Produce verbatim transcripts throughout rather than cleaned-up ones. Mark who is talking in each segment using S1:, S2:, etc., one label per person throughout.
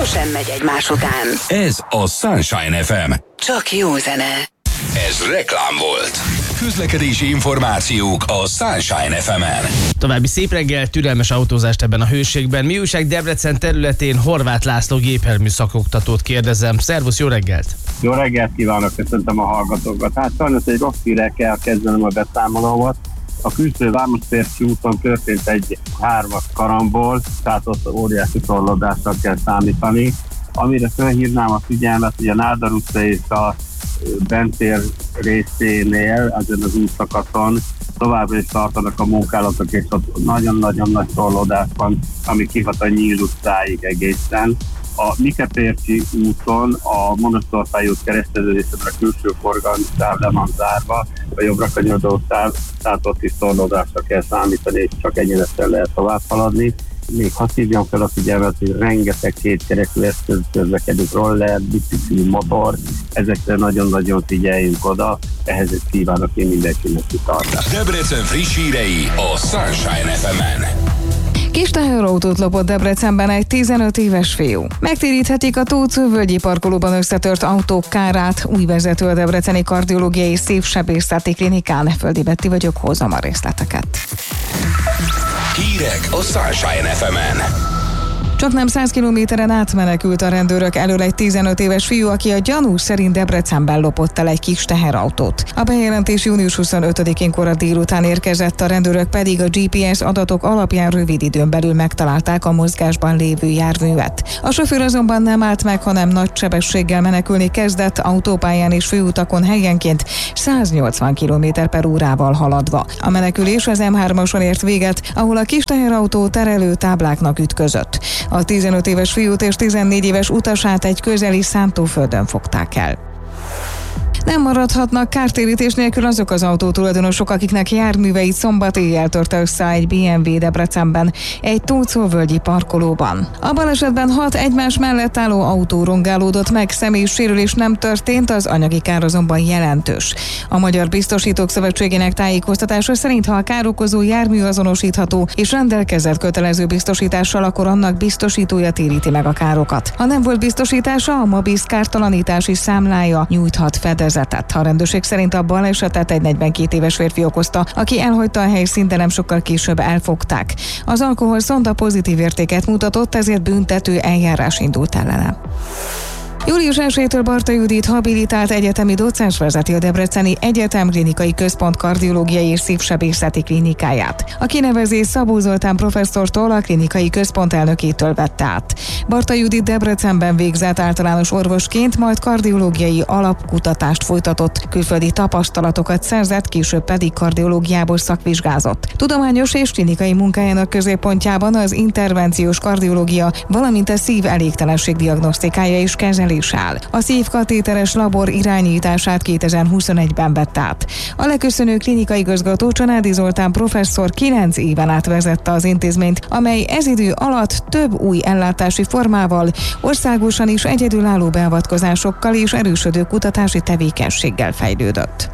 S1: sem megy egymás után.
S2: Ez a Sunshine ef em.
S1: Csak jó zene.
S2: Ez reklám volt. Közlekedési információk a Sunshine ef emen.
S3: További szép reggel, türelmes autózást ebben a hőségben. Mi újság Debrecen területén? Horváth László gépjármű szakoktatót kérdezem. Szervusz, jó reggelt!
S4: Jó reggelt kívánok, köszöntöm a hallgatókat. Hát sajnos egy rossz hírrel kell kezdenem a beszámolómat. A külső Vámospérci úton történt egy hármas karambol, tehát ott óriási torlódásra kell számítani. Amire felhívnám a figyelmet, hogy a Nádor utca és a Bentér részénél, ezen az útszakaszon továbbra is tartanak a munkálatok, és ott nagyon-nagyon nagy torlódás van, ami kihat a Nyíl utcáig egészen. A Mikepérci úton a Monostorpály út kereszteződésben a külső forgalmi sáv le van zárva, a jobbra kanyarodó sáv, tehát ott is torlódásra kell számítani, és csak egyenesen lehet tovább haladni. Még hadd hívjam fel a figyelmet, hogy rengeteg kétkerekű eszköz közlekedik, roller, bicikli, motor, ezekre nagyon-nagyon figyeljünk oda, ehhez kívánok én mindenkinek kitartást.
S2: Debrecen friss hírei a Sunshine ef emen.
S5: Kis teherautót lopott Debrecenben egy tizenöt éves fiú. Megtéríthetik a Tócző-völgyi parkolóban összetört autók kárát. Új vezető a Debreceni Kardiológiai Szívsebészeti Klinikán. Földi Betti vagyok, hozom a részleteket.
S2: Hírek a Sunshine ef emen.
S5: Csaknem száz kilométeren átmenekült a rendőrök elől egy tizenöt éves fiú, aki a gyanú szerint Debrecenben lopott el egy kis teherautót. A bejelentés június huszonötödikén kora délután érkezett, a rendőrök pedig a gé pé es adatok alapján rövid időn belül megtalálták a mozgásban lévő járművet. A sofőr azonban nem állt meg, hanem nagy sebességgel menekülni kezdett, autópályán és főutakon helyenként száznyolcvan kilométer per órával haladva. A menekülés az em hármason ért véget, ahol a kis teherautó terelő tábláknak ütközött. A tizenöt éves fiút és tizennégy éves utasát egy közeli szántóföldön fogták el. Nem maradhatnak kártérítés nélkül azok az autótulajdonosok, akiknek járműveit szombat éjjel törte össze egy bé em vé Debrecenben, egy Tóczó-völgyi parkolóban. A balesetben hat egymás mellett álló autó rongálódott meg, személyi sérülés nem történt, az anyagi kár azonban jelentős. A Magyar Biztosítók Szövetségének tájékoztatása szerint, ha a károkozó jármű azonosítható és rendelkezett kötelező biztosítással, akkor annak biztosítója téríti meg a károkat. Ha nem volt biztosítása, a Mobis kártalanítási számlája nyújthat fedezetet. A rendőrség szerint a balesetet egy negyvenkét éves férfi okozta, aki elhagyta a helyszínt, de nem sokkal később elfogták. Az alkoholszonda pozitív értéket mutatott, ezért büntető eljárás indult ellene. július elsejétől Barta Judit habilitált egyetemi docens vezeti a Debreceni Egyetem Klinikai Központ Kardiológiai és Szívsebészeti Klinikáját. A kinevezés Szabó Zoltán professzortól, a klinikai központ elnökétől vette át. Barta Judit Debrecenben végzett általános orvosként, majd kardiológiai alapkutatást folytatott, külföldi tapasztalatokat szerzett, később pedig kardiológiából szakvizsgázott. Tudományos és klinikai munkájának középpontjában az intervenciós kardiológia, valamint a szív elégtelenség diagnosztikája és kezelése áll. A szívkatéteres labor irányítását kétezer-huszonegyben vett át. A leköszönő klinikai igazgató Csanádi Zoltán professzor kilenc éven át vezette az intézményt, amely ez idő alatt több új ellátási formával, országosan is egyedülálló beavatkozásokkal és erősödő kutatási tevékenységgel fejlődött.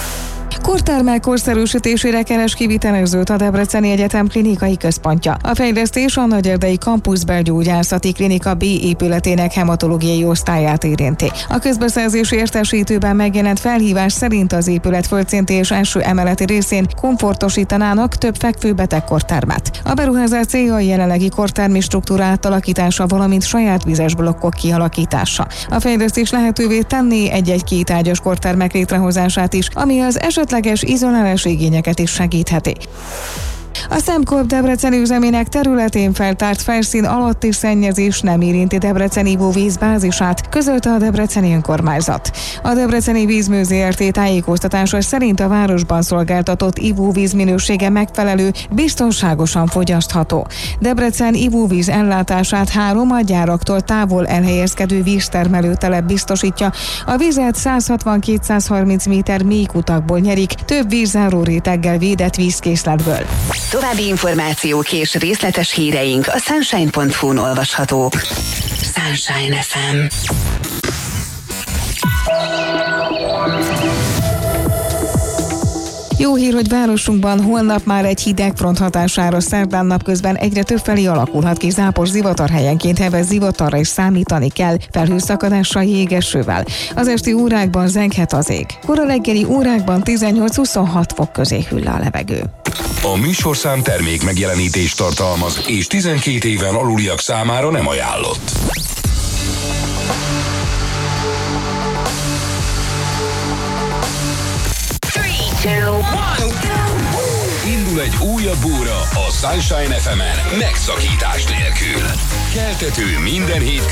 S5: Kortermek korszerűsítésére keres kivitelezőt a Debreceni Egyetem Klinikai Központja. A fejlesztés a Nagyerdei Campus Belgyógyászati Klinika B épületének hematológiai osztályát érinti. A közbeszerzési értesítőben megjelent felhívás szerint az épület földszinti és első emeleti részén komfortosítanának több fekvőbeteg kortermet. A beruházás célja a jelenlegi kortermi struktúra átalakítása, valamint saját vizes blokkok kialakítása. A fejlesztés lehetővé tenné egy-egy kétágyas kortermek létrehozását is, ami az esetleges izolálás igényeket is segítheti. A Szemkorp debreceni üzemének területén feltárt felszín alatti szennyezés nem érinti Debrecen ivóvíz bázisát, közölte a debreceni önkormányzat. A Debreceni Vízmű Zrt. Tájékoztatása szerint a városban szolgáltatott ivóvíz minősége megfelelő, biztonságosan fogyasztható. Debrecen ivóvíz ellátását három a gyáraktól távol elhelyezkedő víztermelőtelep biztosítja. A vizet száz hatvan-kétszázharminc méter mély kutakból nyerik, több vízzáró réteggel védett vízkészletből.
S1: További információk és részletes híreink a sunshine pont hu-n olvashatók. Sunshine ef em.
S5: Jó hír, hogy városunkban holnap már egy hideg front hatására szerdán napközben egyre több felé alakulhat ki zápos zivatar, helyenként heves zivatarra is számítani kell, felhőszakadással, jégesővel. Az esti órákban zenghet az ég. Kora reggeli órákban tizennyolc-huszonhat fok közé hűl le a levegő.
S2: A műsorszám termék megjelenítést tartalmaz, és tizenkét éven aluliak számára nem ajánlott. Indul egy újabb óra a Sunshine ef emen megszakítás nélkül. Keltető minden hét